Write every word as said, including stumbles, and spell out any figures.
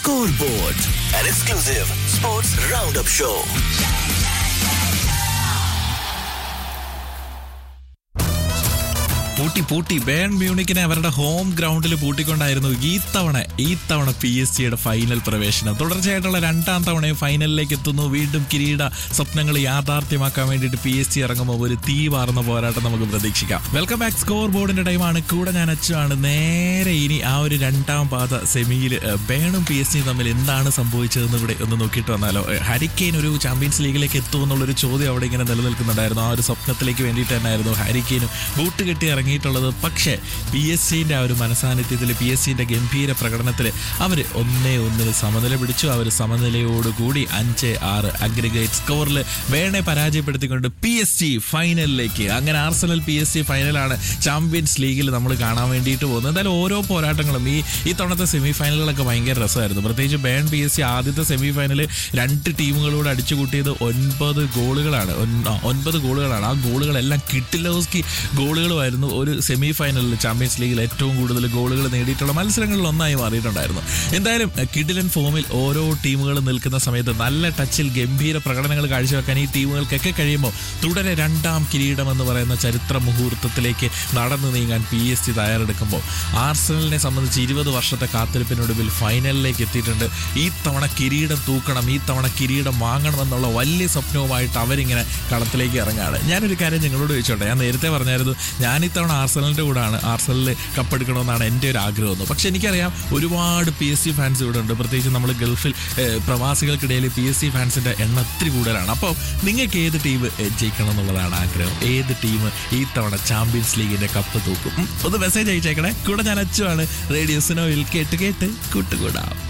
Scoreboard, an exclusive sports roundup show. പൂട്ടി പൂട്ടി burn മ്യൂണിക്കിനെ അവരുടെ ഹോം ഗ്രൗണ്ടിൽ പൂട്ടിക്കൊണ്ടായിരുന്നു ഈ തവണ ഈ തവണ പി എസ് സിയുടെ ഫൈനൽ പ്രവേശനം. തുടർച്ചയായിട്ടുള്ള രണ്ടാം തവണയും ഫൈനലിലേക്ക് എത്തുന്നു. വീണ്ടും കിരീട സ്വപ്നങ്ങൾ യാഥാർത്ഥ്യമാക്കാൻ വേണ്ടിയിട്ട് പി എസ് സി ഇറങ്ങുമ്പോൾ ഒരു തീ വാർന്ന പോരാട്ടം നമുക്ക് പ്രതീക്ഷിക്കാം. Welcome back. സ്കോർ ബോർഡിന്റെ ടൈമാണ്. കൂടെ ഞാൻ അച്ചുവാണ്. നേരെ ഇനി ആ ഒരു രണ്ടാം പാത സെമിയിൽ ബേണും പി എസ് സിയും തമ്മിൽ എന്താണ് സംഭവിച്ചതെന്ന് കൂടെ ഒന്ന് നോക്കിയിട്ട് വന്നാലോ. ഹാരി കെയ്ൻ ഒരു ചാമ്പ്യൻസ് ലീഗിലേക്ക് എത്തുമെന്നുള്ളൊരു ചോദ്യം അവിടെ ഇങ്ങനെ നിലനിൽക്കുന്നുണ്ടായിരുന്നു. ആ ഒരു സ്വപ്നത്തിലേക്ക് വേണ്ടിയിട്ട് തന്നെയായിരുന്നു ഹാരി കെയ്നും ബൂട്ട് കെട്ടി ഇറങ്ങി ിട്ടുള്ളത്. പക്ഷേ പി എസ് സിന്റെ ആ ഒരു മനസാന്നിധ്യത്തിൽ, പി എസ് സിന്റെ ഗംഭീര പ്രകടനത്തിൽ അവർ ഒന്നേ ഒന്നിന് സമനില പിടിച്ചു. അവർ സമനിലയോടുകൂടി അഞ്ച് ആറ് അഗ്രിഗേറ്റ് സ്കോറിൽ വേണെ പരാജയപ്പെടുത്തിക്കൊണ്ട് പി എസ് സി ഫൈനലിലേക്ക്. അങ്ങനെ Arsenal P S C ഫൈനലാണ് champions ലീഗിൽ നമ്മൾ കാണാൻ വേണ്ടിയിട്ട് പോകുന്നത്. എന്തായാലും ഓരോ പോരാട്ടങ്ങളും ഈ ഈ തവണത്തെ സെമി ഫൈനലുകളൊക്കെ ഭയങ്കര രസമായിരുന്നു. പ്രത്യേകിച്ച് ബേൺ പി എസ് സി ആദ്യത്തെ സെമി ഫൈനലിൽ രണ്ട് ടീമുകളോട് അടിച്ചുകൂട്ടിയത് ഒൻപത് ഗോളുകളാണ് ഒൻപത് ഗോളുകളാണ് ആ ഗോളുകളെല്ലാം കിട്ടിലോസ്കി ഗോളുകളുമായിരുന്നു. ഒരു സെമി ഫൈനലിൽ ചാമ്പ്യൻസ് ലീഗിൽ ഏറ്റവും കൂടുതൽ ഗോളുകൾ നേടിയിട്ടുള്ള മത്സരങ്ങളിൽ ഒന്നായി മാറിയിട്ടുണ്ടായിരുന്നു. എന്തായാലും കിടിലൻ ഫോമിൽ ഓരോ ടീമുകളും നിൽക്കുന്ന സമയത്ത് നല്ല ടച്ചിൽ ഗംഭീര പ്രകടനങ്ങൾ കാഴ്ചവെക്കാൻ ഈ ടീമുകൾക്കൊക്കെ കഴിയുമ്പോൾ തുടരെ രണ്ടാം കിരീടം എന്ന് പറയുന്ന ചരിത്ര മുഹൂർത്തത്തിലേക്ക് നടന്നു നീങ്ങാൻ പി എസ് സി തയ്യാറെടുക്കുമ്പോൾ ആർസണലിനെ സംബന്ധിച്ച് ഇരുപത് വർഷത്തെ കാത്തിരിപ്പിനൊടുവിൽ ഫൈനലിലേക്ക് എത്തിയിട്ടുണ്ട്. ഈ തവണ കിരീടം തൂക്കണം, ഈ തവണ കിരീടം വാങ്ങണമെന്നുള്ള വലിയ സ്വപ്നവുമായിട്ട് അവരിങ്ങനെ കളത്തിലേക്ക് ഇറങ്ങുകയാണ്. ഞാനൊരു കാര്യം നിങ്ങളോട് ചോദിച്ചോട്ടെ. ഞാൻ നേരത്തെ പറഞ്ഞായിരുന്നു ഞാൻ ഇത്തവണ ആർസണലിൻ്റെ കൂടാണ്, ആർസണലിൽ കപ്പെടുക്കണമെന്നാണ് എൻ്റെ ഒരു ആഗ്രഹം. പക്ഷെ എനിക്കറിയാം ഒരുപാട് പി എസ് സി ഫാൻസ് ഇവിടെ ഉണ്ട്. പ്രത്യേകിച്ച് നമ്മൾ ഗൾഫിൽ പ്രവാസികൾക്കിടയിൽ പി എസ് സി ഫാൻസിൻ്റെ എണ്ണം ഒത്തിരി കൂടുതലാണ്. അപ്പോൾ നിങ്ങൾക്ക് ഏത് ടീം ജയിക്കണം എന്നുള്ളതാണ് ആഗ്രഹം? ഏത് ടീം ഈ തവണ ചാമ്പ്യൻസ് ലീഗിൻ്റെ കപ്പ് തൂക്കും? ഒന്ന് മെസ്സേജ് അയച്ചേക്കണേ. കൂടെ ഞാൻ അച്ചുവാണ്. റേഡിയോ സുനോയിൽ കേട്ട് കേട്ട് കൂട്ടുകൂടാം.